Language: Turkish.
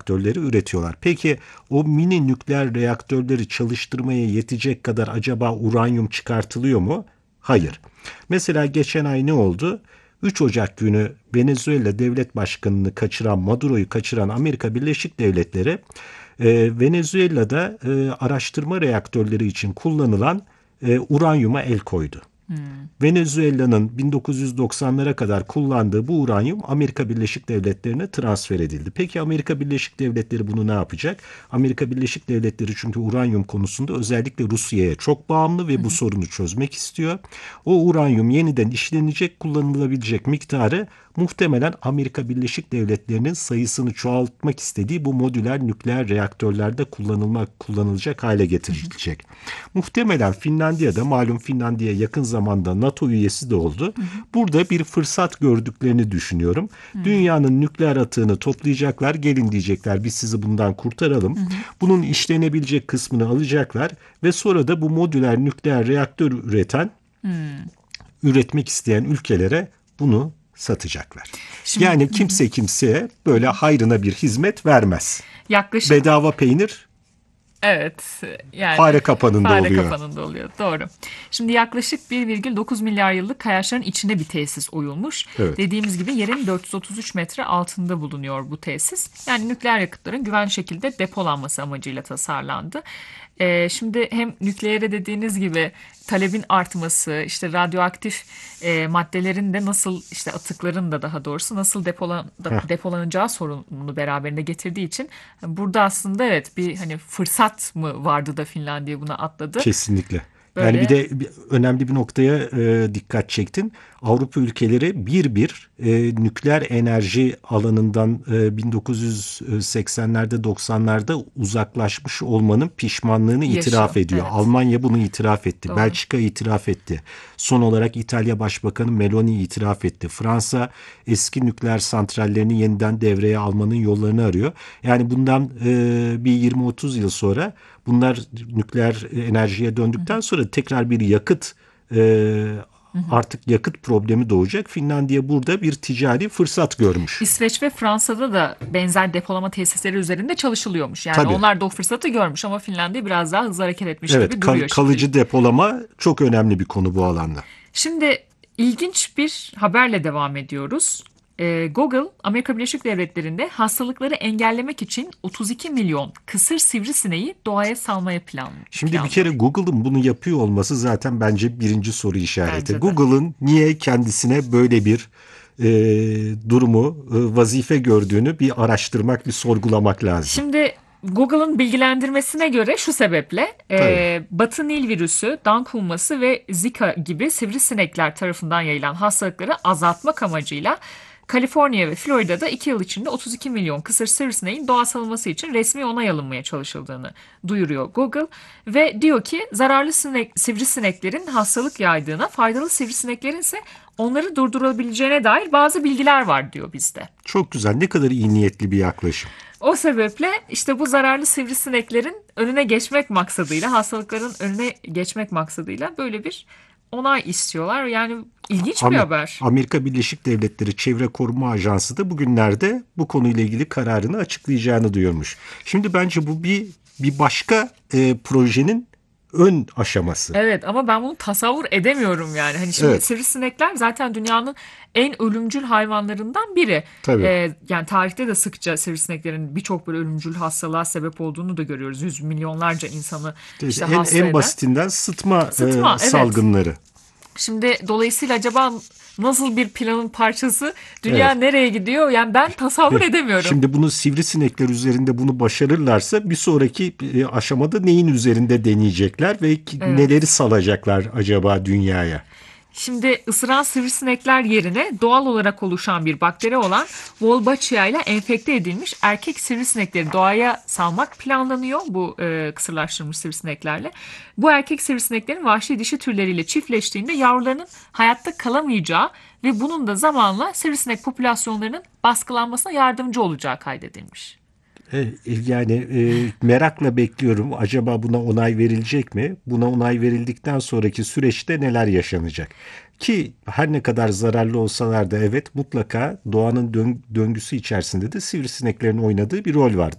reaktörleri üretiyorlar. Peki o mini nükleer reaktörleri çalıştırmaya yetecek kadar acaba uranyum çıkartılıyor mu? Hayır. Mesela geçen ay ne oldu? 3 Ocak günü Venezuela devlet başkanını kaçıran, Maduro'yu kaçıran Amerika Birleşik Devletleri Venezuela'da araştırma reaktörleri için kullanılan uranyuma el koydu. Venezuela'nın 1990'lara kadar kullandığı bu uranyum Amerika Birleşik Devletleri'ne transfer edildi. Peki Amerika Birleşik Devletleri bunu ne yapacak? Amerika Birleşik Devletleri çünkü uranyum konusunda özellikle Rusya'ya çok bağımlı ve bu sorunu çözmek istiyor. O uranyum yeniden işlenecek, kullanılabilecek miktarı muhtemelen Amerika Birleşik Devletleri'nin sayısını çoğaltmak istediği bu modüler nükleer reaktörlerde kullanılacak hale getirilecek. Muhtemelen Finlandiya'da, malum Finlandiya yakın zamanda NATO üyesi de oldu. Burada bir fırsat gördüklerini düşünüyorum. Dünyanın nükleer atığını toplayacaklar, gelin diyecekler biz sizi bundan kurtaralım. Bunun işlenebilecek kısmını alacaklar ve sonra da bu modüler nükleer reaktör üretmek isteyen ülkelere bunu satacaklar. Şimdi, yani kimse kimseye böyle hayrına bir hizmet vermez. Yaklaşık bedava peynir evet, yani fare kapanında fare oluyor. kapanında oluyor. Doğru. Şimdi yaklaşık 1,9 milyar yıllık kayaçların içine bir tesis oyulmuş. Evet. Dediğimiz gibi yerin 433 metre altında bulunuyor bu tesis. Yani nükleer yakıtların güvenli şekilde depolanması amacıyla tasarlandı. Şimdi hem nükleere dediğiniz gibi talebin artması, işte radyoaktif maddelerin de nasıl, işte atıkların da daha doğrusu nasıl depolanacağı sorununu beraberinde getirdiği için burada aslında evet bir hani fırsat mı vardı da Finlandiya buna atladı. Kesinlikle. Böyle. Yani bir de önemli bir noktaya dikkat çektin. Avrupa ülkeleri bir nükleer enerji alanından 1980'lerde 90'larda uzaklaşmış olmanın pişmanlığını itiraf ediyor. Evet. Almanya bunu itiraf etti. Doğru. Belçika itiraf etti. Son olarak İtalya Başbakanı Meloni itiraf etti. Fransa eski nükleer santrallerini yeniden devreye almanın yollarını arıyor. Yani bundan bir 20-30 yıl sonra bunlar nükleer enerjiye döndükten sonra tekrar bir artık yakıt problemi doğacak. Finlandiya burada bir ticari fırsat görmüş. İsveç ve Fransa'da da benzer depolama tesisleri üzerinde çalışılıyormuş. Yani Tabii. onlar da o fırsatı görmüş ama Finlandiya biraz daha hızlı hareket etmiş gibi duruyor. Kalıcı depolama çok önemli bir konu bu alanda. Şimdi ilginç bir haberle devam ediyoruz. Google, Amerika Birleşik Devletleri'nde hastalıkları engellemek için 32 milyon kısır sivrisineği doğaya salmaya planlıyor. Şimdi bir kere Google'ın bunu yapıyor olması zaten bence birinci soru işareti. Bence Google'ın niye kendisine böyle bir durumu, vazife gördüğünü bir araştırmak, bir sorgulamak lazım. Şimdi Google'ın bilgilendirmesine göre şu sebeple Batı Nil virüsü, dank humması ve Zika gibi sivrisinekler tarafından yayılan hastalıkları azaltmak amacıyla Kaliforniya ve Florida'da 2 yıl içinde 32 milyon kısır sivrisineğin doğaya salınması için resmi onay alınmaya çalışıldığını duyuruyor Google. Ve diyor ki zararlı sivrisineklerin hastalık yaydığına, faydalı sivrisineklerin ise onları durdurabileceğine dair bazı bilgiler var diyor bizde. Çok güzel, ne kadar iyi niyetli bir yaklaşım. O sebeple işte bu zararlı sivrisineklerin önüne geçmek maksadıyla, hastalıkların önüne geçmek maksadıyla böyle bir onay istiyorlar. Yani ilginç bir haber. Amerika Birleşik Devletleri Çevre Koruma Ajansı da bugünlerde bu konuyla ilgili kararını açıklayacağını duyurmuş. Şimdi bence bu bir başka projenin ön aşaması. Evet ama ben bunu tasavvur edemiyorum yani. Hani şimdi sivrisinekler zaten dünyanın en ölümcül hayvanlarından biri. Tabii. Yani tarihte de sıkça sivrisineklerin birçok böyle ölümcül hastalığa sebep olduğunu da görüyoruz. Yüz milyonlarca insanı işte hasta eden. En basitinden sıtma salgınları. Evet. Şimdi dolayısıyla acaba nasıl bir planın parçası, dünya nereye gidiyor? Yani ben tasavvur edemiyorum. Şimdi bunu sivrisinekler üzerinde bunu başarırlarsa bir sonraki aşamada neyin üzerinde deneyecekler ve neleri salacaklar acaba dünyaya? Şimdi ısıran sivrisinekler yerine doğal olarak oluşan bir bakteri olan Wolbachia ile enfekte edilmiş erkek sivrisinekleri doğaya salmak planlanıyor bu kısırlaştırılmış sivrisineklerle. Bu erkek sivrisineklerin vahşi dişi türleriyle çiftleştiğinde yavrularının hayatta kalamayacağı ve bunun da zamanla sivrisinek popülasyonlarının baskılanmasına yardımcı olacağı kaydedilmiş. Yani merakla bekliyorum. Acaba buna onay verilecek mi? Buna onay verildikten sonraki süreçte neler yaşanacak? Ki her ne kadar zararlı olsalar da evet mutlaka doğanın döngüsü içerisinde de sivrisineklerin oynadığı bir rol var.